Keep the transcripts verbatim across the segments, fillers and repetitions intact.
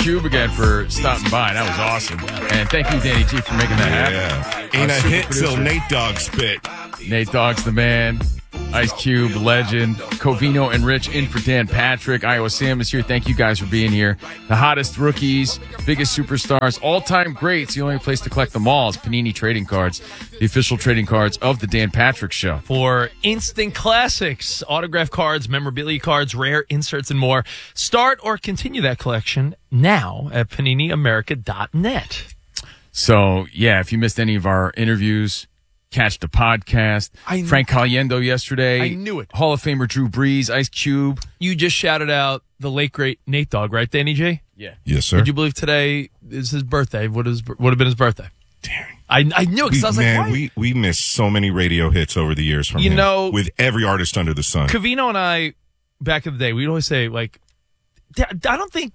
Cube again for stopping by. That was awesome. And thank you, Danny G, for making that happen. Yeah. Ain't Our a super hit producer. till Nate Dogg spit. Nate Dogg's the man. Ice Cube, legend. Covino and Rich in for Dan Patrick. Iowa Sam is here. Thank you guys for being here. The hottest rookies, biggest superstars, all-time greats. The only place to collect them all is Panini Trading Cards, the official trading cards of the Dan Patrick Show. For instant classics, autograph cards, memorabilia cards, rare inserts, and more. Start or continue that collection now at panini america dot net. So, yeah, if you missed any of our interviews, catch the podcast. I kn- Frank Caliendo yesterday. I knew it. Hall of Famer Drew Brees, Ice Cube. You just shouted out the late, great Nate Dogg, right, Danny J? Yeah. Yes, sir. Would you believe today is his birthday? Would, is, would have been his birthday. Damn. I, I knew it because We, I was man, like, why? we, we missed so many radio hits over the years from You him. know- with every artist under the sun. Covino and I, back in the day, we'd always say, like, I don't think,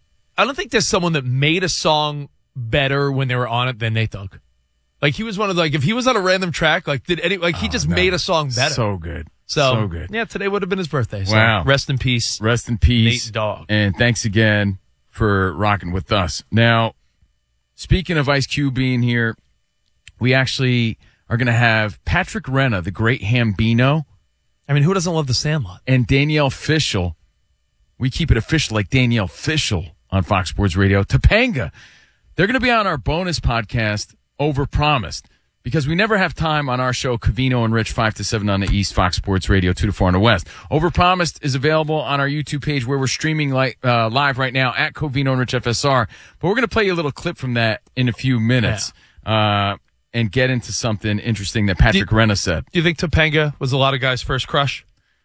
I don't think there's someone that made a song better when they were on it than Nate Dogg. Like, he was one of the, like, if he was on a random track, like, did any, like, he Oh, just no. made a song better. So good. So, so good. yeah, today would have been his birthday. So Wow. Rest in peace. Rest in peace. Nate Dogg. And thanks again for rocking with us. Now, speaking of Ice Cube being here, we actually are going to have Patrick Renna, the great Hambino, I mean, who doesn't love the Sandlot? and Danielle Fishel. We keep it official like Danielle Fishel on Fox Sports Radio. Topanga. They're going to be on our bonus podcast, Overpromised, because we never have time on our show, Covino and Rich, five to seven on the East, Fox Sports Radio, two to four on the West. Overpromised is available on our YouTube page where we're streaming li- uh, live right now at Covino and Rich F S R. But we're going to play you a little clip from that in a few minutes uh, and get into something interesting that Patrick Do- Renna said. Do you think Topanga was a lot of guys' first crush?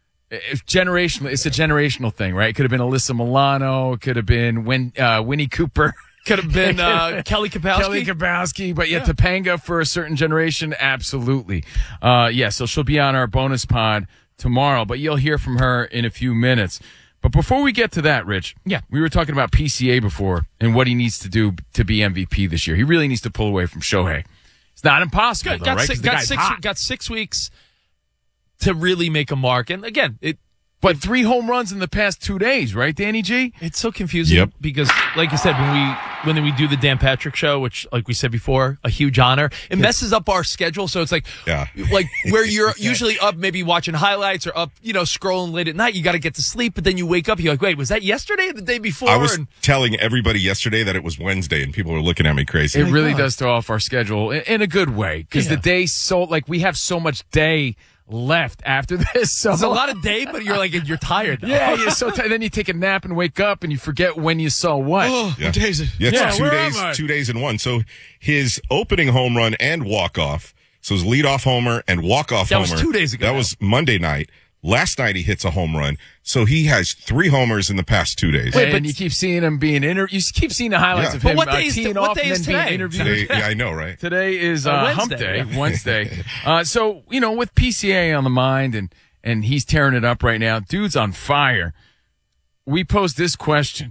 If generational, it's a generational thing, right? It could have been Alyssa Milano. It could have been Win, uh, Winnie Cooper. Could have been uh, Kelly Kapowski. Kelly Kapowski, but yeah, Topanga for a certain generation, absolutely. Uh, yeah, so she'll be on our bonus pod tomorrow, but you'll hear from her in a few minutes. But before we get to that, Rich, Yeah. we were talking about P C A before and what he needs to do to be M V P this year. He really needs to pull away from Shohei. It's not impossible, got, though, got right? six, 'Cause the got guy's six, hot. got six weeks to really make a mark. And again, it But three home runs in the past two days, right, Danny G? it's so confusing Yep. because, like you said, when we when we do the Dan Patrick Show, which, like we said before, a huge honor, it messes up our schedule. So it's like, Yeah. like where you're usually up, maybe watching highlights or up, you know, scrolling late at night. You got to get to sleep, but then you wake up, you're like, wait, was that yesterday or the day before? I was and telling everybody yesterday that it was Wednesday, and people were looking at me crazy. It really God. does throw off our schedule in, in a good way because Yeah. the day so like we have so much day left after this. So it's a lot of day, but you're like you're tired. Though. yeah, you're so tired. Then you take a nap and wake up and you forget when you saw what. Oh, Yeah. what day is it? Yeah, it's Yeah, two where days, am I? two days in one. So his opening home run and walk off. So his leadoff homer and walk off That homer. was two days ago That now. was Monday night. Last night he hits a home run. So he has three homers in the past two days. Wait, but- and you keep seeing him being inter. You keep seeing the highlights Yeah. of But him what uh, day is teeing t- what off day and is then being today? interviewed. Today, yeah, I know, right? Today is uh, Uh, Hump Wednesday, Day, yeah. Wednesday. Uh, so you know, with P C A on the mind and and he's tearing it up right now. Dude's on fire. We posed this question: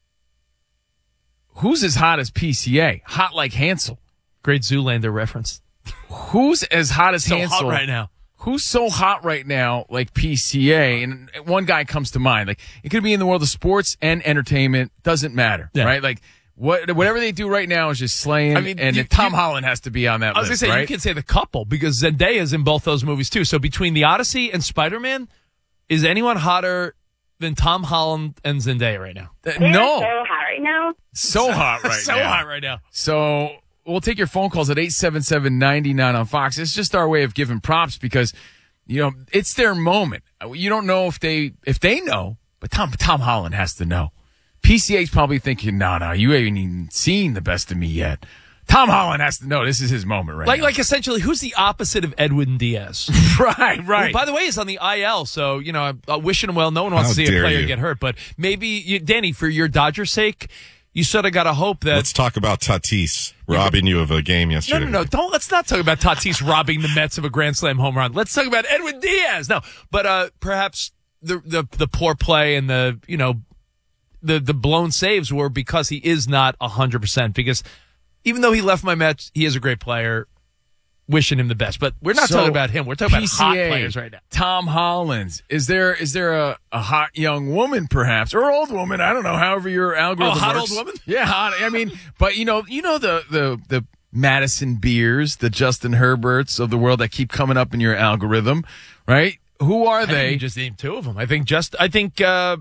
who's as hot as P C A? Hot like Hansel. Great Zoolander reference. Who's as hot as So Hansel hot right now. Who's so hot right now like P C A? And one guy comes to mind. Like it could be in the world of sports and entertainment. Doesn't matter, Yeah. right? Like what whatever they do right now is just slaying. I mean, and you- Tom you- Holland has to be on that I was list, gonna say right? you can say the couple because Zendaya's in both those movies too. So between the Odyssey and Spider-Man, is anyone hotter than Tom Holland and Zendaya right now? Uh, They're no, so hot right now. so hot right so now. hot right now. So we'll take your phone calls at eight seven seven, nine nine on Fox. It's just our way of giving props because, you know, it's their moment. You don't know if they if they know, but Tom Tom Holland has to know. P C A's probably thinking, no, no, you haven't even seen the best of me yet. Tom Holland has to know this is his moment right Like, now. like essentially, who's the opposite of Edwin Diaz? right, right. Who, by the way, is on the I L, so, you know, I'm uh, wishing him well. No one wants How to see a dare player you. get hurt, but maybe, you, Danny, for your Dodgers' sake, you sort of got to hope that. Let's talk about Tatis robbing you of a game No, yesterday. no, no. Don't. Let's not talk about Tatis robbing the Mets of a Grand Slam home run. Let's talk about Edwin Diaz. No, but uh, perhaps the the the poor play and the you know the the blown saves were because he is not a hundred percent. Because even though he left my Mets, he is a great player. wishing him the best. But we're not So, talking about him. We're talking P C A, about hot players right now. Tom Hollins. Is there is there a, a hot young woman, perhaps, or old woman? I don't know. However your algorithm Oh, hot works. old woman? Yeah, hot. I mean, but you know, you know the the the Madison Beers, the Justin Herberts of the world that keep coming up in your algorithm, right? Who are I think they? you just named two of them. I think just I think uh,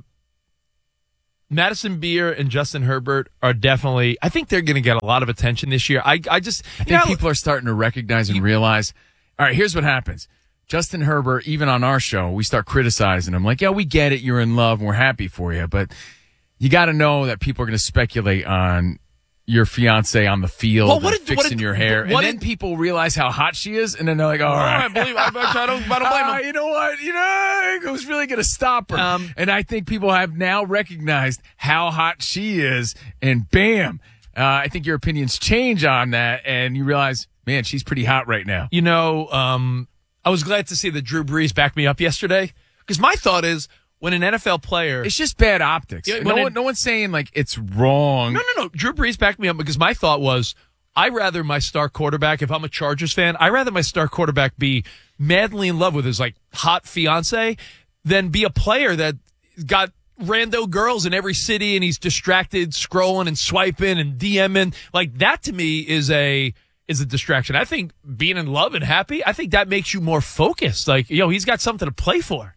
Madison Beer and Justin Herbert are definitely. I think they're going to get a lot of attention this year. I I just I think people are starting to recognize and realize. All right, here's what happens. Justin Herbert, even on our show, we start criticizing him. Like, yeah, we get it. You're in love. And we're happy for you. But you got to know that people are going to speculate on your fiance on the field, Well, what and did- what fixing did- your hair. what And then did- people realize how hot she is. And then they're like, all Oh, right. I believe. I, I don't. I don't blame Ah, him. you know what? You know, who's really going to stop her? Um, and I think people have now recognized how hot she is. And bam, uh, I think your opinions change on that. And you realize, man, she's pretty hot right now. You know, um, I was glad to see that Drew Brees backed me up yesterday because my thought is when an N F L player. It's just bad optics. Yeah, no, when one, it- no one's saying like it's wrong. No, no, no. Drew Brees backed me up because my thought was I rather my star quarterback, if I'm a Chargers fan, I rather my star quarterback be madly in love with his like hot fiance than be a player that got rando girls in every city and he's distracted scrolling and swiping and DMing. Like that to me is a is a distraction. I think being in love and happy, I think that makes you more focused. Like, yo, he's got something to play for.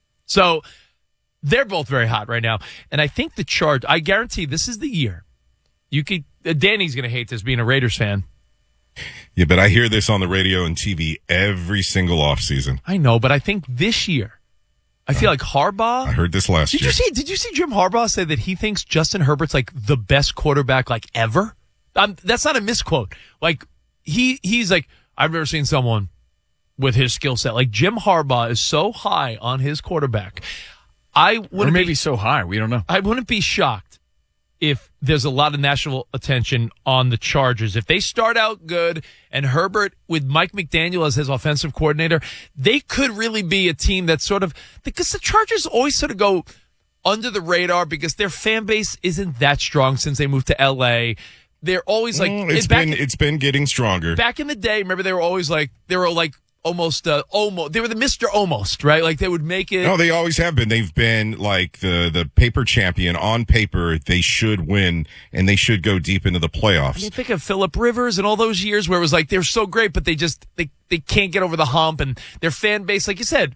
So they're both very hot right now. And I think the Charge, I guarantee this is the year. You could, uh, Danny's going to hate this being a Raiders fan. Yeah, but I hear this on the radio and T V every single offseason. I know, but I think this year, I feel like Harbaugh. I heard this last Did year. you see, did you see Jim Harbaugh say that he thinks Justin Herbert's like the best quarterback like ever? Um, that's not a misquote. Like he, he's like, I've never seen someone with his skill set. Like Jim Harbaugh is so high on his quarterback. I Or wouldn't maybe be, so high. We don't know. I wouldn't be shocked if there's a lot of national attention on the Chargers. If they start out good and Herbert with Mike McDaniel as his offensive coordinator, they could really be a team that's sort of, because the Chargers always sort of go under the radar because their fan base isn't that strong since they moved to L A. They're always like, Mm, it's back been in- it's been getting stronger. back in the day, remember they were always like, they were like almost, uh, almost, they were the Mister Almost, right? Like they would make it. No, they always have been. They've been like the the paper champion. On paper, they should win and they should go deep into the playoffs. You think of Phillip Rivers and all those years where it was like they're so great, but they just they, they can't get over the hump, and their fan base, like you said,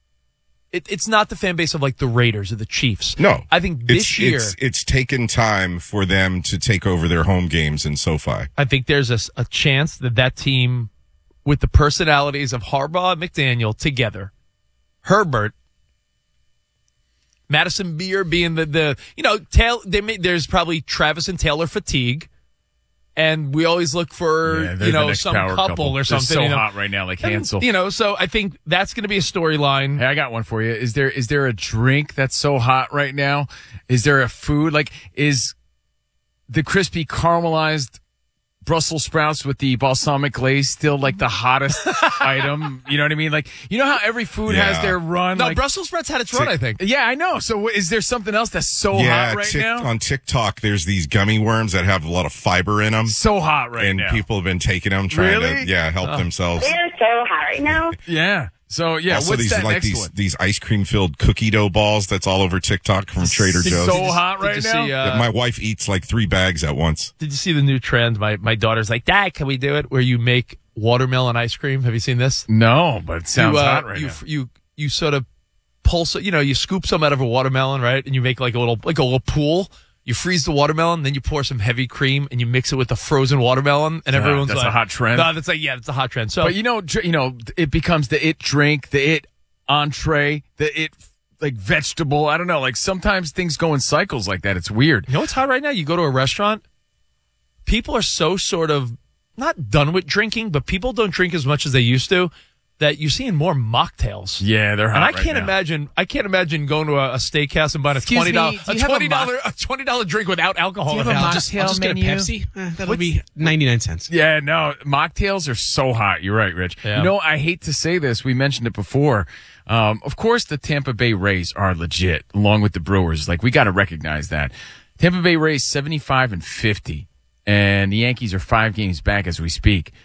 it, it's not the fan base of like the Raiders or the Chiefs. No, I think this it's, year it's it's taken time for them to take over their home games in SoFi. I think there's a, a chance that that team, with the personalities of Harbaugh and McDaniel together, Herbert, Madison Beer being the, the you know, Taylor, they may, there's probably Travis and Taylor fatigue. And we always look for, Yeah, they're you the know, next some power couple, couple. or They're something. so you know. hot right now, like And, Hansel. You know, so I think that's going to be a storyline. Hey, I got one for you. Is there is there a drink that's so hot right now? Is there a food like is the crispy caramelized Brussels sprouts with the balsamic glaze still like the hottest item? You know what I mean? Like, you know how every food has Yeah. their run? No, like, Brussels sprouts had its run, I think. yeah, I know. So is there something else that's so yeah, hot right Tik- now? on TikTok, there's these gummy worms that have a lot of fiber in them, So hot right and now. people have been taking them, trying Really? to yeah help themselves. They're so hot right now. Yeah. So yeah, also, what's these that like next these one? these ice cream filled cookie dough balls that's all over TikTok from Trader It's Joe's. so hot Did right you now. see, Yeah, uh, my wife eats like three bags at once. Did you see the new trend? My my daughter's like, Dad, can we do it? Where you make watermelon ice cream. Have you seen this? No, but it sounds you, uh, hot right you, now. You you sort of pulse, you know, you scoop some out of a watermelon, right? And you make like a little like a little pool. You freeze the watermelon, then you pour some heavy cream and you mix it with the frozen watermelon, and Ah, everyone's that's like, a hot trend. No, that's like yeah, that's a hot trend. So But you know, dr- you know, it becomes the it drink, the it entree, the it like vegetable. I don't know. Like sometimes things go in cycles like that. It's weird. you know what's hot right now? You go to a restaurant, people are so sort of not done with drinking, but people don't drink as much as they used to. That you're seeing more mocktails. Yeah, they're hot. And I right can't now. imagine. I can't imagine going to a, a steakhouse and buying a Excuse twenty dollar me, a do you have a twenty dollar a twenty dollar drink without alcohol. Do you in have it. a I'll I'll just- just, I'll just get a menu? Pepsi. Eh, that'll What's- be ninety-nine cents. Yeah, no, mocktails are so hot. You're right, Rich. Yeah. You know, I hate to say this. We mentioned it before. Um, of course, the Tampa Bay Rays are legit, along with the Brewers. Like, we got to recognize that. Tampa Bay Rays seventy-five and fifty, and the Yankees are five games back as we speak.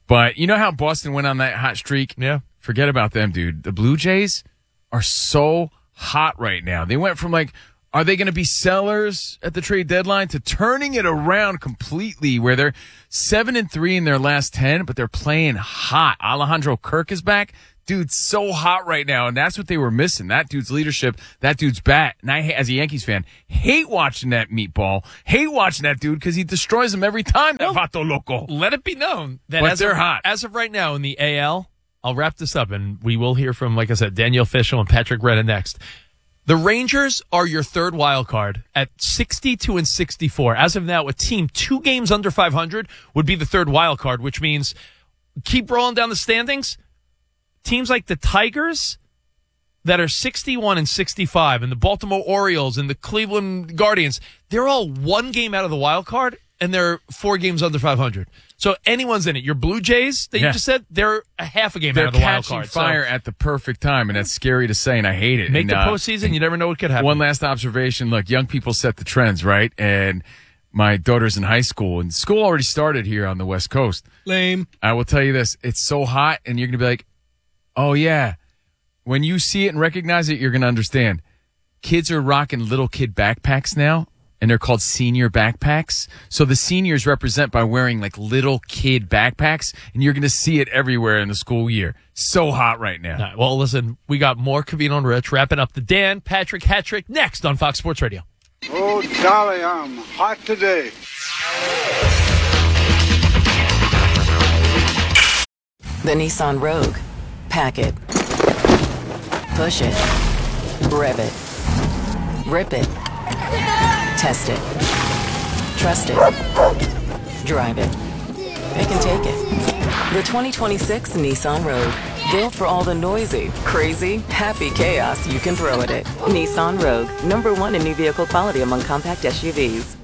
But you know how Boston went on that hot streak? Yeah. Forget about them, dude. The Blue Jays are so hot right now. They went from like, are they going to be sellers at the trade deadline to turning it around completely where they're seven and three in their last ten, but they're playing hot. Alejandro Kirk is back. Dude's so hot right now, and that's what they were missing. That dude's leadership, that dude's bat. And I, as a Yankees fan, hate watching that meatball. Hate watching that dude because he destroys them every time. That Vato Loco. Let it be known that But as they're of, hot. as of right now in the A L, I'll wrap this up, and we will hear from, like I said, Daniel Fishel and Patrick Retta next. The Rangers are your third wild card at sixty-two and sixty-four. As of now, a team two games under five hundred would be the third wild card, which means keep rolling down the standings. Teams like the Tigers that are sixty-one and sixty-five, and the Baltimore Orioles and the Cleveland Guardians, they're all one game out of the wild card, and they're four games under five hundred. So anyone's in it. Your Blue Jays that Yeah. you just said, they're a half a game They're out of the wild catching card. fire So at the perfect time, and that's scary to say, and I hate it. make And, the uh, postseason. You never know what could happen. One last observation. Look, young people set the trends, right? And my daughter's in high school, and school already started here on the West Coast. Lame. I will tell you this. It's so hot, and you're going to be like, oh, yeah. When you see it and recognize it, you're going to understand. Kids are rocking little kid backpacks now, and they're called senior backpacks. So the seniors represent by wearing like little kid backpacks, and you're going to see it everywhere in the school year. So hot right now. All right, well, listen, we got more Covino and Rich wrapping up the Dan Patrick hat trick next on Fox Sports Radio. Oh, golly, I'm hot today. The Nissan Rogue. Pack it. Push it. Rev it. Rip it. Test it. Trust it. Drive it. It can take it. The twenty twenty-six Nissan Rogue. Built for all the noisy, crazy, happy chaos you can throw at it. Nissan Rogue. Number one in new vehicle quality among compact S U Vs.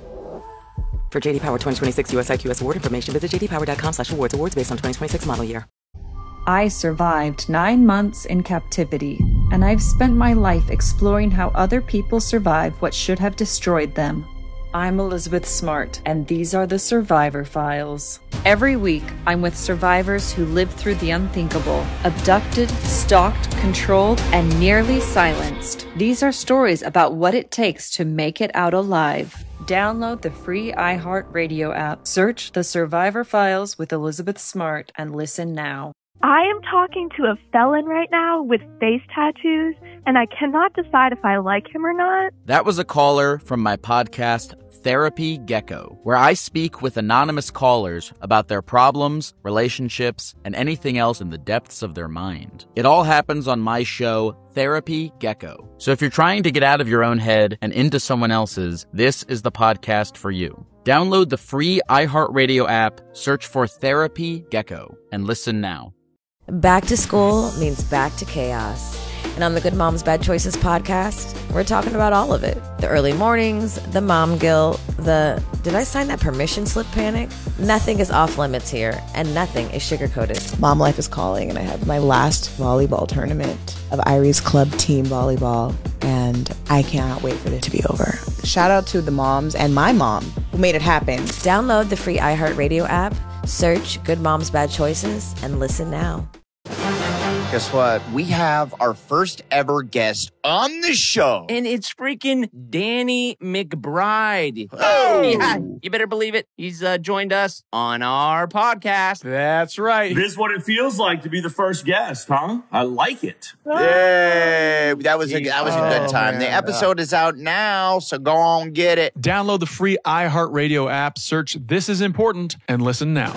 For J D Power twenty twenty-six U S I Q S award information, visit j d power dot com slash awards. Awards based on twenty twenty-six model year. I survived nine months in captivity, and I've spent my life exploring how other people survive what should have destroyed them. I'm Elizabeth Smart, and these are the Survivor Files. Every week, I'm with survivors who lived through the unthinkable, abducted, stalked, controlled, and nearly silenced. These are stories about what it takes to make it out alive. Download the free iHeartRadio app, search The Survivor Files with Elizabeth Smart, and listen now. I am talking to a felon right now with face tattoos, and I cannot decide if I like him or not. That was a caller from my podcast, Therapy Gecko, where I speak with anonymous callers about their problems, relationships, and anything else in the depths of their mind. It all happens on my show, Therapy Gecko. So if you're trying to get out of your own head and into someone else's, this is the podcast for you. Download the free iHeartRadio app, search for Therapy Gecko, and listen now. Back to school means back to chaos. And on the Good Moms Bad Choices podcast, we're talking about all of it. The early mornings, the mom guilt, the did I sign that permission slip panic? Nothing is off limits here, and nothing is sugar-coated. Mom life is calling, and I have my last volleyball tournament of Irie's club team volleyball, and I cannot wait for it to be over. Shout out to the moms and my mom who made it happen. Download the free iHeartRadio app, search Good Moms Bad Choices, and listen now. Guess what? We have our first ever guest on the show. And it's freaking Danny McBride. Oh! Yeah, you better believe it. He's uh, joined us on our podcast. That's right. This is what it feels like to be the first guest, huh? I like it. Yay! That was a, that was a good Oh, time. man. The episode is out now, so go on get it. Download the free iHeartRadio app, search This Is Important, and listen now.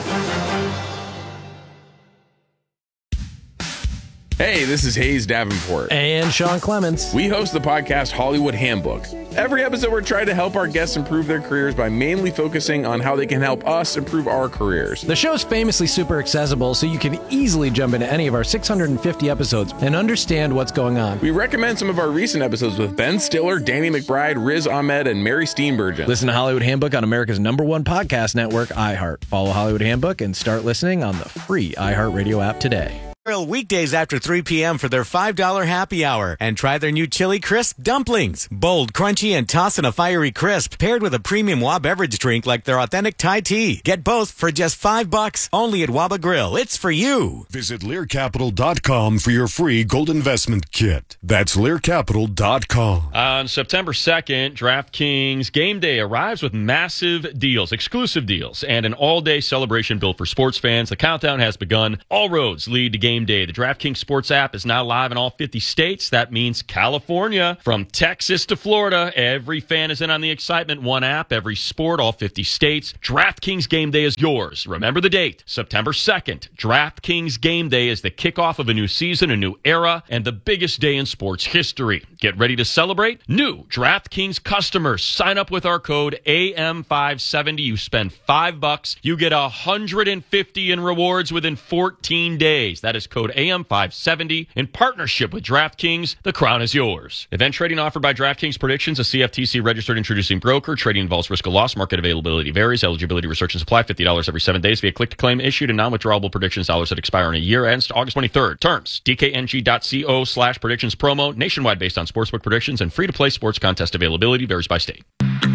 Hey, this is Hayes Davenport. And Sean Clements. We host the podcast Hollywood Handbook. Every episode, we're trying to help our guests improve their careers by mainly focusing on how they can help us improve our careers. The show's famously super accessible, so you can easily jump into any of our six hundred fifty episodes and understand what's going on. We recommend some of our recent episodes with Ben Stiller, Danny McBride, Riz Ahmed, and Mary Steenburgen. Listen to Hollywood Handbook on America's number one podcast network, iHeart. Follow Hollywood Handbook and start listening on the free iHeartRadio app today. Grill weekdays after three p.m. for their five dollar happy hour. And try their new Chili Crisp dumplings. Bold, crunchy, and tossed in a fiery crisp, paired with a premium W A beverage drink like their authentic Thai tea. Get both for just five bucks, only at Waba Grill. It's for you. Visit Lear Capital dot com for your free gold investment kit. That's Lear Capital dot com. On September second, DraftKings Game Day arrives with massive deals, exclusive deals, and an all-day celebration built for sports fans. The countdown has begun. All roads lead to Game Day. The DraftKings Sports app is now live in all fifty states. That means California. From Texas to Florida, every fan is in on the excitement. One app, every sport, all fifty states. DraftKings Game Day is yours. Remember the date, September second. DraftKings Game Day is the kickoff of a new season, a new era, and the biggest day in sports history. Get ready to celebrate. New DraftKings customers, sign up with our code A M five seventy. You spend five bucks, you get one hundred fifty in rewards within fourteen days. That is code A M five seventy. In partnership with DraftKings, the crown is yours. Event trading offered by DraftKings Predictions, a C F T C registered introducing broker. Trading involves risk of loss. Market availability varies. Eligibility, research, and supply. fifty dollars every seven days via click-to-claim. Issued and non-withdrawable predictions dollars that expire in a year. Ends August twenty-third. Terms, D K N G dot co slash predictions promo. Nationwide based on sportsbook predictions and free-to-play sports contest availability. Varies by state.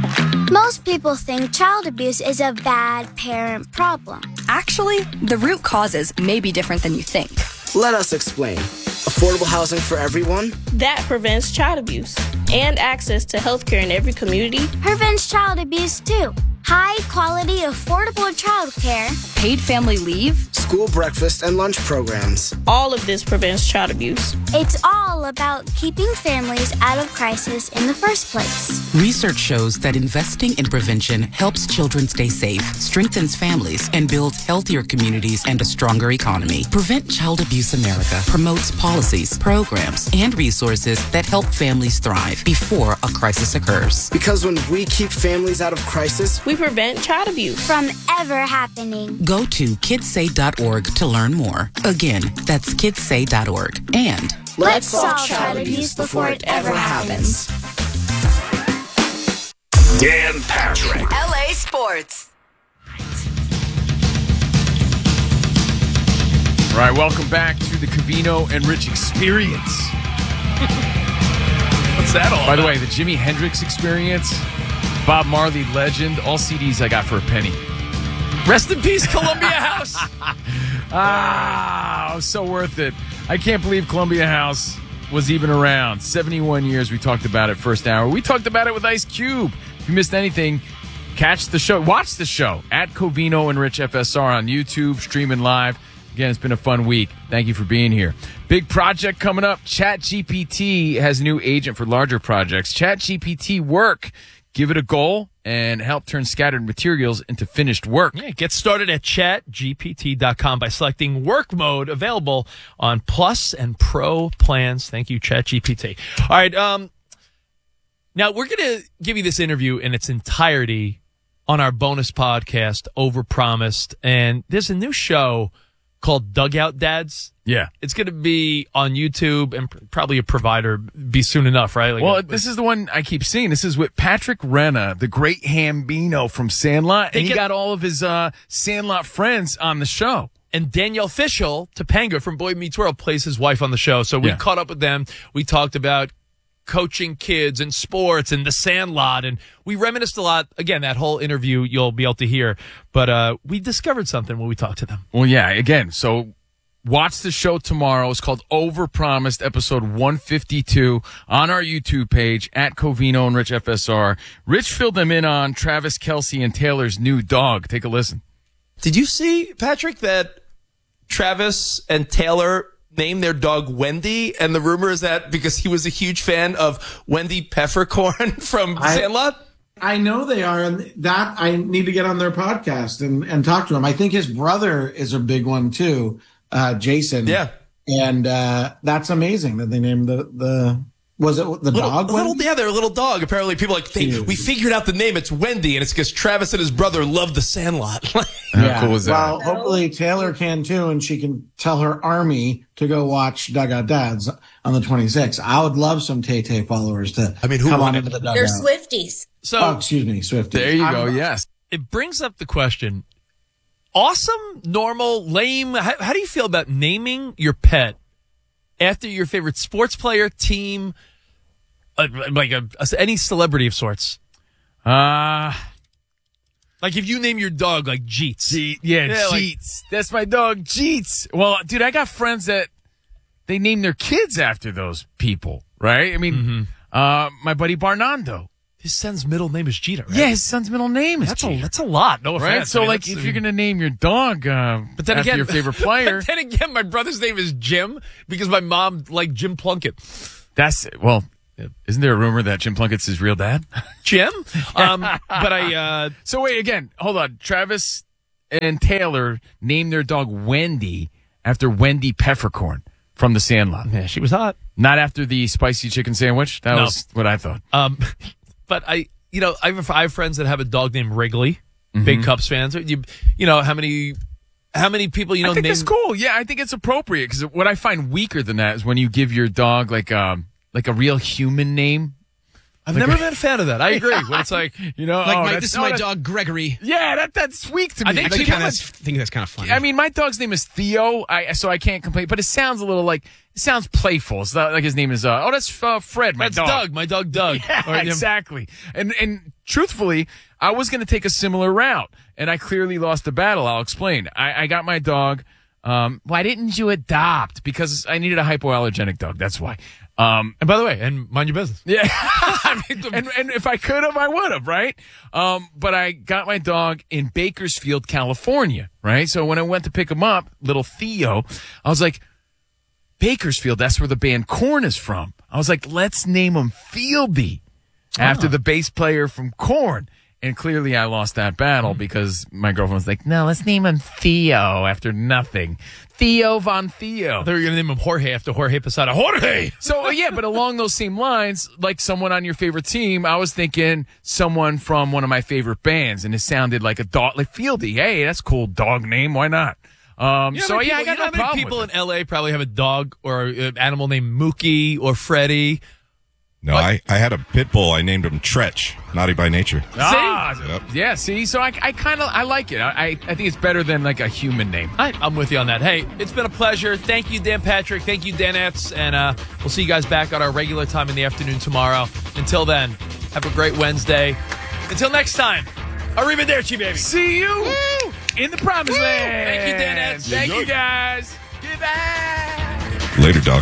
Most people think child abuse is a bad parent problem. Actually, the root causes may be different than you think. Let us explain. Affordable housing for everyone? That prevents child abuse. And access to healthcare in every community. Prevents child abuse too. High quality, affordable childcare. Paid family leave. School breakfast and lunch programs. All of this prevents child abuse. It's all about keeping families out of crisis in the first place. Research shows that investing in prevention helps children stay safe, strengthens families, and builds healthier communities and a stronger economy. Prevent Child Abuse America promotes policies, programs, and resources that help families thrive before a crisis occurs. Because when we keep families out of crisis, we prevent child abuse from ever happening. Go to kids say dot org to learn more. Again, that's kids say dot org. And let's solve child abuse before it ever happens. Dan Patrick. L A Sports. All right, welcome back to the Covino and Rich Experience. What's that all By about? the way, the Jimi Hendrix Experience, Bob Marley Legend, all C Ds I got for a penny. Rest in peace, Columbia House. Ah, it was so worth it. I can't believe Columbia House was even around. seventy-one years we talked about it first hour. We talked about it with Ice Cube. If you missed anything, catch the show. Watch the show at Covino and Rich F S R on YouTube, streaming live. Again, it's been a fun week. Thank you for being here. Big project coming up. ChatGPT has a new agent for larger projects. ChatGPT Work. Give it a goal and help turn scattered materials into finished work. Yeah, get started at chat G P T dot com by selecting work mode, available on Plus and Pro plans. Thank you, ChatGPT. All right, um, now we're going to give you this interview in its entirety on our bonus podcast, Overpromised. And there's a new show called Dugout Dads. Yeah. It's going to be on YouTube and pr- probably a provider be soon enough, right? Like well, a, this is the one I keep seeing. This is with Patrick Renna, the great Hambino from Sandlot. And he get, got all of his uh, Sandlot friends on the show. And Danielle Fishel, Topanga from Boy Meets World, plays his wife on the show. So we Yeah. caught up with them. We talked about coaching kids and sports and the Sandlot. And we reminisced a lot. Again, that whole interview you'll be able to hear. But uh, we discovered something when we talked to them. Well, yeah, again, so watch the show tomorrow. It's called Overpromised, episode one fifty-two, on our YouTube page, at Covino and Rich F S R. Rich filled them in on Travis Kelce and Taylor's new dog. Take a listen. Did you see, Patrick, that Travis and Taylor named their dog Wendy? And the rumor is that because he was a huge fan of Wendy Peppercorn from I- Sandlot? I know they are, and that I need to get on their podcast and, and talk to him. I think his brother is a big one too, uh, Jason. Yeah. And uh, that's amazing that they named the, the was it the Little, dog? little, Wendy? yeah, they're a little dog. Apparently, people are like, they, we figured out the name. It's Wendy, and it's because Travis and his brother love the Sandlot. How cool is that? Well, hopefully Taylor can too, and she can tell her army to go watch Dugout Dads on the twenty-sixth. I would love some Tay-Tay followers to I mean, who come on into the dugout. They're Swifties. So, oh, excuse me, Swifties. There you I'm- go, yes. It brings up the question, awesome, normal, lame? How, how do you feel about naming your pet after your favorite sports player, team, uh, like a, a, any celebrity of sorts? Uh, like if you name your dog like Jeets. Jeet, yeah, Yeah, like- Jeets. That's my dog, Jeets. Well, dude, I got friends that they name their kids after those people, right? I mean, Mm-hmm. uh, my buddy Barnando. His son's middle name is Jeter, right? Yeah, his son's middle name is That's Jeter. a, that's a lot. No Right? offense. So, I mean, like, that's- if I you're mean- going to name your dog uh, But then after again, your favorite player. But then again, my brother's name is Jim because my mom liked Jim Plunkett. That's, well, isn't there a rumor that Jim Plunkett's his real dad? Jim? Um, but I. Uh, so, wait, again, hold on. Travis and Taylor named their dog Wendy after Wendy Peppercorn from The Sandlot. Yeah, she was hot. Not after the spicy chicken sandwich. That No. was what I thought. Um, but I, you know, I have, I have friends that have a dog named Wrigley. Mm-hmm. Big Cubs fans. You, you know how many, how many people you know I think name? that's cool. Yeah, I think it's appropriate because what I find weaker than that is when you give your dog like um like a real human name. I've Like never a- been a fan of that. I agree. When it's like, you know, Like oh, my, that's- this is oh, my that- dog Gregory. Yeah, that that's weak to me. I think Like, I people kind of have- think that's kind of funny. I mean, my dog's name is Theo, I so I can't complain. But it sounds a little like it sounds playful. It's not like his name is. Uh, oh, that's uh, Fred. My that's dog. Doug. My dog Doug. Yeah, Or, you know, exactly. And and truthfully, I was going to take a similar route, and I clearly lost the battle. I'll explain. I, I got my dog. Um, why didn't you adopt? Because I needed a hypoallergenic dog. That's why. Um, and by the way, and mind your business. Yeah. I mean, and, and if I could have, I would have, right? Um, but I got my dog in Bakersfield, California, right? So when I went to pick him up, little Theo, I was like, Bakersfield, that's where the band Korn is from. I was like, let's name him Fieldy after the bass player from Korn. And clearly I lost that battle because my girlfriend was like, no, let's name him Theo after nothing. Theo Von Theo. I thought you were going to name him Jorge after Jorge Posada. Jorge! So, uh, yeah, but along those same lines, like someone on your favorite team, I was thinking someone from one of my favorite bands, and it sounded like a dog, like Fieldy. Hey, that's a cool dog name. Why not? Um, You know so, how many yeah, I people- got you know no how many problem people with in L A probably have a dog or an animal named Mookie or Freddie. No, I, I had a pit bull. I named him Tretch, naughty by nature. Ah, Yep. yeah, see, so I, I kind of, I like it. I, I think it's better than like a human name. I, I'm with you on that. Hey, it's been a pleasure. Thank you, Dan Patrick. Thank you, Danettes. And uh, we'll see you guys back at our regular time in the afternoon tomorrow. Until then, have a great Wednesday. Until next time, arrivederci, baby. See you Woo! in the promised Woo! land. Thank you, Danettes. Thank you, guys. Goodbye. Later, Doc.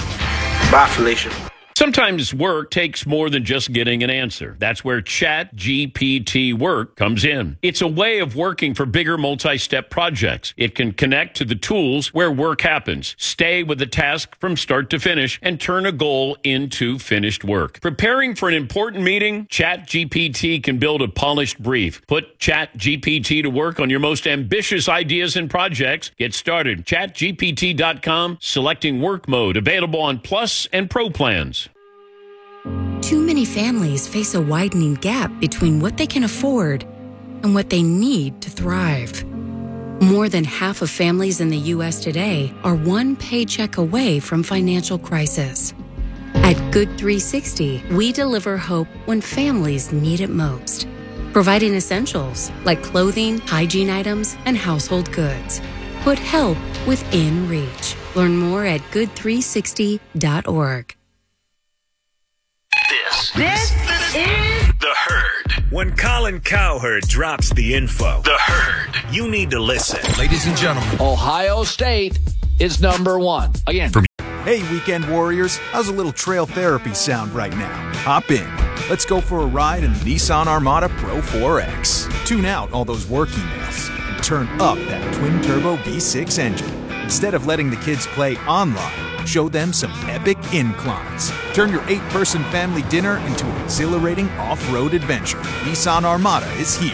Bye, Felicia. Sometimes work takes more than just getting an answer. That's where Chat G P T Work comes in. It's a way of working for bigger multi-step projects. It can connect to the tools where work happens, stay with the task from start to finish, and turn a goal into finished work. Preparing for an important meeting? Chat G P T can build a polished brief. Put Chat G P T to work on your most ambitious ideas and projects. Get started. chat G P T dot com, selecting work mode, available on Plus and Pro plans. Too many families face a widening gap between what they can afford and what they need to thrive. More than half of families in the U S today are one paycheck away from financial crisis. At Good three sixty, we deliver hope when families need it most, providing essentials like clothing, hygiene items, and household goods. Put help within reach. Learn more at good three sixty dot org. This, this is The Herd. When Colin Cowherd drops the info, The Herd, you need to listen. Ladies and gentlemen, Ohio State is number one. Again. Hey, Weekend Warriors, how's a little trail therapy sound right now? Hop in. Let's go for a ride in the Nissan Armada Pro four X. Tune out all those work emails and turn up that twin-turbo V six engine. Instead of letting the kids play online, show them some epic inclines. Turn your eight-person family dinner into an exhilarating off-road adventure. Nissan Armada is here.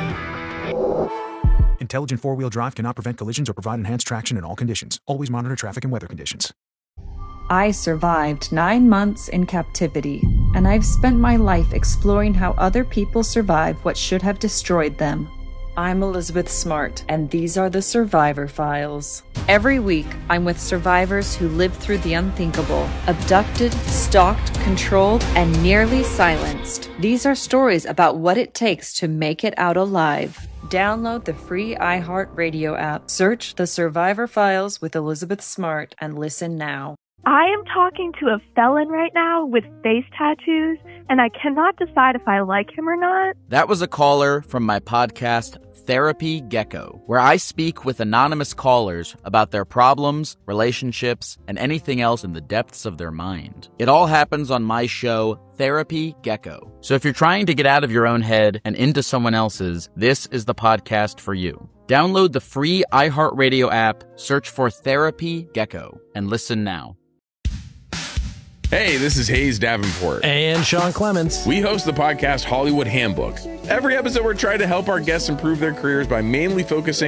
Intelligent four-wheel drive cannot prevent collisions or provide enhanced traction in all conditions. Always monitor traffic and weather conditions. I survived nine months in captivity, and I've spent my life exploring how other people survive what should have destroyed them. I'm Elizabeth Smart, and these are the Survivor Files. Every week, I'm with survivors who lived through the unthinkable, abducted, stalked, controlled, and nearly silenced. These are stories about what it takes to make it out alive. Download the free iHeartRadio app, search The Survivor Files with Elizabeth Smart, and listen now. I am talking to a felon right now with face tattoos, and I cannot decide if I like him or not. That was a caller from my podcast, Therapy Gecko, where I speak with anonymous callers about their problems, relationships, and anything else in the depths of their mind. It all happens on my show, Therapy Gecko. So if you're trying to get out of your own head and into someone else's, this is the podcast for you. Download the free iHeartRadio app, search for Therapy Gecko, and listen now. Hey, this is Hayes Davenport. And Sean Clements. We host the podcast Hollywood Handbook. Every episode, we're trying to help our guests improve their careers by mainly focusing